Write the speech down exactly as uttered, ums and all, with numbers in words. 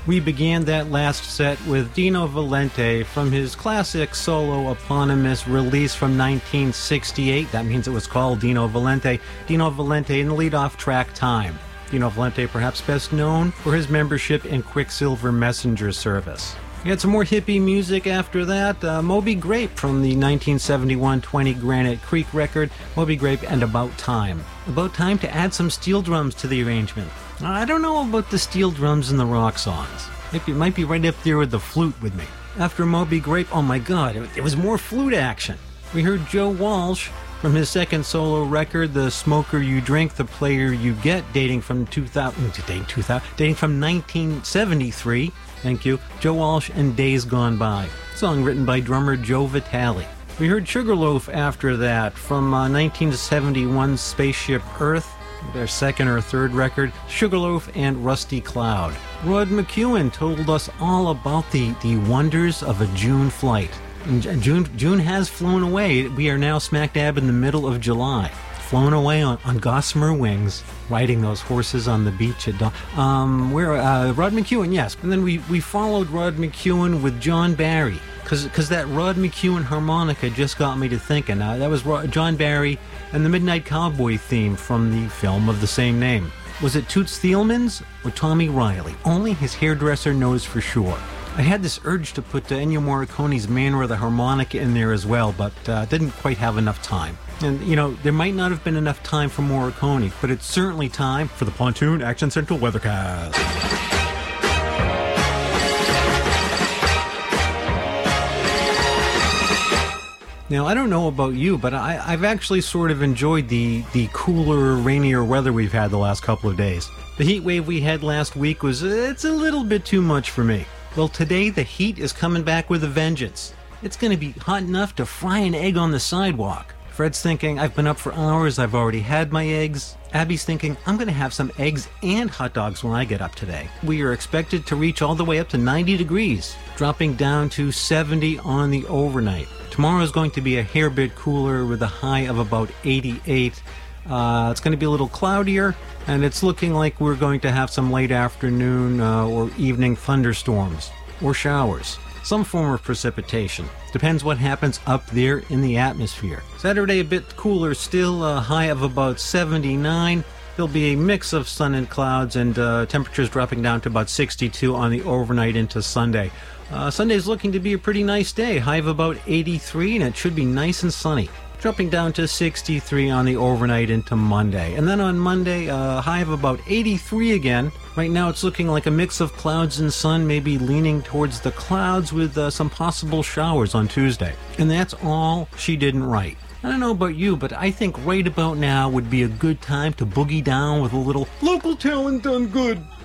We began that last set with Dino Valente from his classic solo eponymous release from nineteen sixty-eight. That means it was called Dino Valente. Dino Valente in the lead-off track, Time. Dino Valente perhaps best known for his membership in Quicksilver Messenger Service. We had some more hippie music after that. Uh, Moby Grape from the nineteen seventy-one twenty Granite Creek record, Moby Grape and About Time. About time to add some steel drums to the arrangement. I don't know about the steel drums in the rock songs. It might be right up there with the flute with me. After Moby Grape, oh my god, it, it was more flute action. We heard Joe Walsh from his second solo record, The Smoker You Drink, The Player You Get, dating from two thousand, dating, two thousand, dating from nineteen seventy-three. Thank you. Joe Walsh and Days Gone By. Song written by drummer Joe Vitale. We heard Sugarloaf after that from uh, nineteen seventy-one Spaceship Earth, their second or third record, Sugarloaf and Rusty Cloud. Rod McEwen told us all about the, the wonders of a June flight. And June, June has flown away. We are now smack dab in the middle of July. Flown away on, on gossamer wings, riding those horses on the beach at dawn. Um, where, uh, Rod McEwen, yes. And then we, we followed Rod McEwen with John Barry, because that Rod McEwen harmonica just got me to thinking. Uh, that was Rod, John Barry and the Midnight Cowboy theme from the film of the same name. Was it Toots Thielmans or Tommy Riley? Only his hairdresser knows for sure. I had this urge to put uh, Ennio Morricone's Manor of the Harmonica in there as well, but uh, didn't quite have enough time. And, you know, there might not have been enough time for Morricone, but it's certainly time for the Pontoon Action Central Weathercast. Now, I don't know about you, but I, I've actually sort of enjoyed the, the cooler, rainier weather we've had the last couple of days. The heat wave we had last week was, it's a little bit too much for me. Well, today the heat is coming back with a vengeance. It's going to be hot enough to fry an egg on the sidewalk. Fred's thinking, I've been up for hours, I've already had my eggs. Abby's thinking, I'm going to have some eggs and hot dogs when I get up today. We are expected to reach all the way up to ninety degrees, dropping down to seventy on the overnight. Tomorrow is going to be a hair bit cooler with a high of about eighty-eight. Uh, it's going to be a little cloudier, and it's looking like we're going to have some late afternoon uh, or evening thunderstorms or showers. Some form of precipitation. Depends what happens up there in the atmosphere. Saturday a bit cooler still, a high of about seventy-nine. There'll be a mix of sun and clouds, and uh, temperatures dropping down to about sixty-two on the overnight into Sunday. Uh, Sunday's looking to be a pretty nice day, high of about eighty-three, and it should be nice and sunny. Dropping down to sixty-three on the overnight into Monday. And then on Monday, a uh, high of about eighty-three again. Right now it's looking like a mix of clouds and sun, maybe leaning towards the clouds with uh, some possible showers on Tuesday. And that's all she didn't write. I don't know about you, but I think right about now would be a good time to boogie down with a little local talent done good.